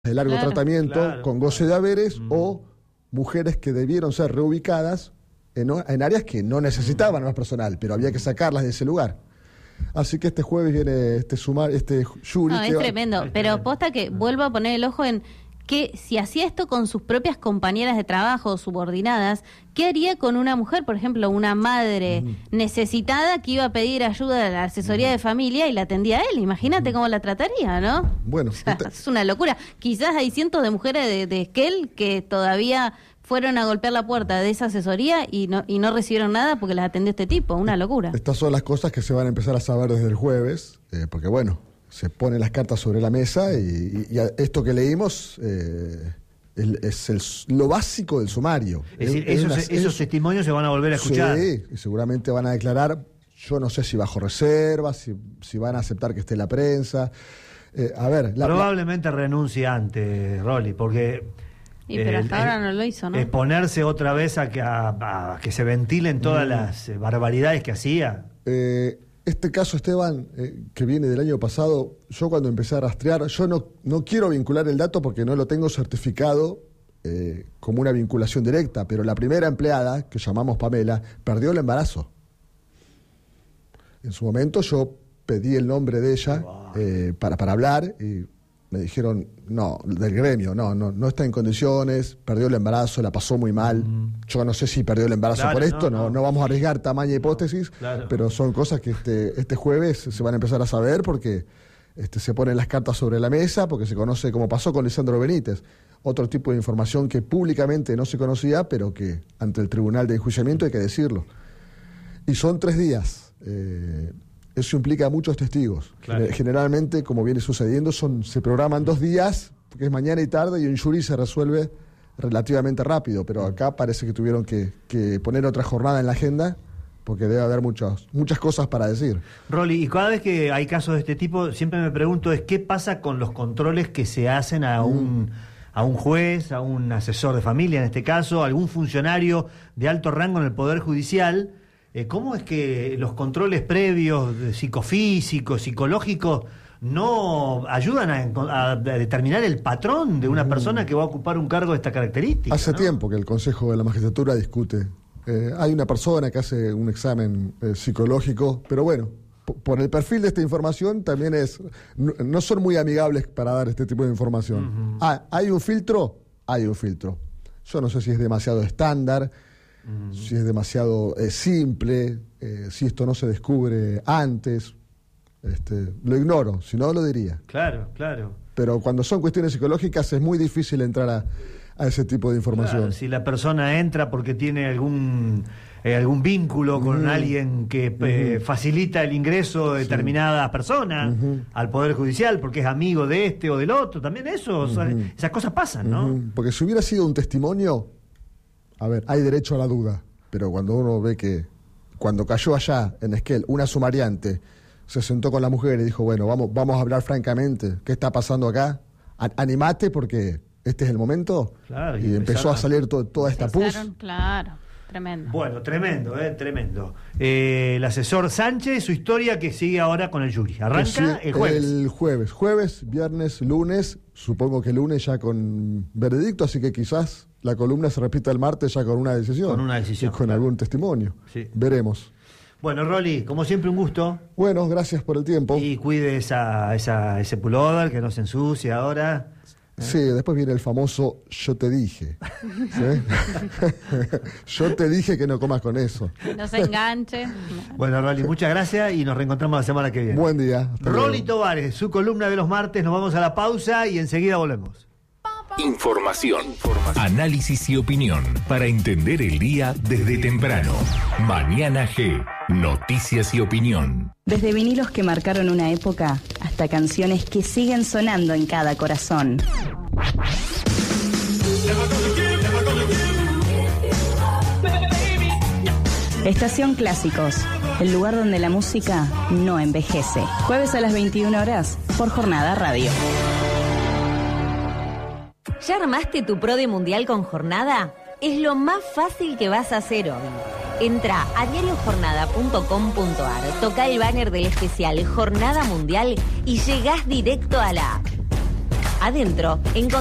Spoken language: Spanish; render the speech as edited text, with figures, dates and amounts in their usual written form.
de largo tratamiento con goce de haberes o mujeres que debieron ser reubicadas en áreas que no necesitaban más personal, pero había que sacarlas de ese lugar. Así que este jueves viene este jury. No, es tremendo, pero posta que vuelvo a poner el ojo en que si hacía esto con sus propias compañeras de trabajo subordinadas, ¿qué haría con una mujer, por ejemplo, una madre necesitada que iba a pedir ayuda a la asesoría de familia y la atendía a él? Imagínate cómo la trataría, ¿no? Bueno, o sea, es una locura. Quizás hay cientos de mujeres de Esquel que todavía fueron a golpear la puerta de esa asesoría y no recibieron nada porque las atendió este tipo. Una locura. Estas son las cosas que se van a empezar a saber desde el jueves, porque bueno, se ponen las cartas sobre la mesa y esto que leímos es lo básico del sumario. Es decir, esos testimonios se van a volver a escuchar. Sí, y seguramente van a declarar, yo no sé si bajo reserva, si van a aceptar que esté en la prensa. Probablemente renuncie antes, Rolly, porque... pero hasta ahora no lo hizo, ¿no? Exponerse otra vez a que se ventilen todas las barbaridades que hacía. Este caso, Esteban, que viene del año pasado, yo cuando empecé a rastrear, yo no quiero vincular el dato porque no lo tengo certificado como una vinculación directa, pero la primera empleada, que llamamos Pamela, perdió el embarazo. En su momento yo pedí el nombre de ella para hablar y me dijeron, no, del gremio, no está en condiciones, perdió el embarazo, la pasó muy mal. Yo no sé si perdió el embarazo por esto, no vamos a arriesgar tamaña hipótesis, pero son cosas que este jueves se van a empezar a saber porque se ponen las cartas sobre la mesa, porque se conoce como pasó con Lisandro Benítez, otro tipo de información que públicamente no se conocía, pero que ante el tribunal de enjuiciamiento hay que decirlo. Y son 3 días. Eso implica muchos testigos. Generalmente, como viene sucediendo, se programan 2 días, porque es mañana y tarde, y un jury se resuelve relativamente rápido. Pero acá parece que tuvieron que poner otra jornada en la agenda, porque debe haber muchas cosas para decir. Rolly, y cada vez que hay casos de este tipo, siempre me pregunto ¿qué pasa con los controles que se hacen a un juez, a un asesor de familia, en este caso, a algún funcionario de alto rango en el Poder Judicial? ¿Cómo es que los controles previos, psicofísicos, psicológicos, no ayudan a determinar el patrón de una persona que va a ocupar un cargo de esta característica? Hace tiempo que el Consejo de la Magistratura discute. Hay una persona que hace un examen psicológico, pero bueno, por el perfil de esta información también no son muy amigables para dar este tipo de información. ¿Hay un filtro? Hay un filtro. Yo no sé si es demasiado estándar, si es demasiado simple, si esto no se descubre antes, lo ignoro, si no lo diría. Claro. Pero cuando son cuestiones psicológicas es muy difícil entrar a ese tipo de información. Claro, si la persona entra porque tiene algún vínculo con alguien que facilita el ingreso de determinadas personas al Poder Judicial, porque es amigo de este o del otro, también esas cosas pasan, ¿no? Porque si hubiera sido un testimonio, hay derecho a la duda, pero cuando uno ve que cuando cayó allá en Esquel una sumariante se sentó con la mujer y dijo, bueno, vamos a hablar francamente, ¿qué está pasando acá? Animate porque este es el momento. Claro, y empezó a salir toda esta pus. Claro, tremendo. Bueno, tremendo. El asesor Sánchez, su historia que sigue ahora con el jury. Arranca el jueves. El jueves, viernes, lunes, supongo que lunes ya con veredicto, así que quizás la columna se repita el martes ya con una decisión. Y con algún testimonio. Sí. Veremos. Bueno, Rolly, como siempre un gusto. Bueno, gracias por el tiempo. Y cuide ese pullover que no se ensucie ahora. Sí, después viene el famoso yo te dije. Yo te dije que no comas con eso. No se enganche. Bueno, Rolly, muchas gracias y nos reencontramos la semana que viene. Buen día. Rolly Tovares, su columna de los martes. Nos vamos a la pausa y enseguida volvemos. Información, análisis y opinión para entender el día desde temprano. Mañana G, noticias y opinión. Desde vinilos que marcaron una época hasta canciones que siguen sonando en cada corazón. Estación Clásicos, el lugar donde la música no envejece. Jueves a las 21 horas por Jornada Radio. ¿Ya armaste tu PRODE Mundial con Jornada? Es lo más fácil que vas a hacer hoy. Entra a diariojornada.com.ar, toca el banner del especial Jornada Mundial y llegás directo a la app. Adentro,